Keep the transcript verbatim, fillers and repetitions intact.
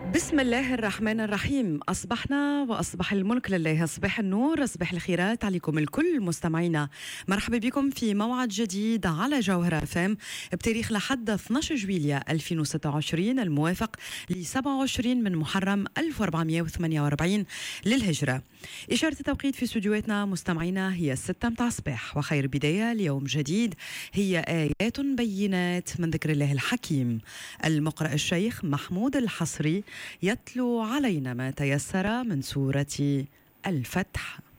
بسم الله الرحمن الرحيم. أصبحنا وأصبح الملك لله، أصبح النور، أصبح الخيرات عليكم الكل مستمعينا. مرحبا بكم في موعد جديد على جوهرة اف ام بتاريخ لحد اثني عشر جويلية ألفين وستة وعشرين الموافق ل سبعة وعشرين من محرم ألف وأربعمئة وثمانية وأربعين للهجرة. إشارة التوقيت في استديوهاتنا مستمعينا هي الستة متاع الصباح، وخير بداية ليوم جديد هي آيات بينات من ذكر الله الحكيم. المقرأ الشيخ محمود الحصري يتلو علينا ما تيسر من سورة الفتح.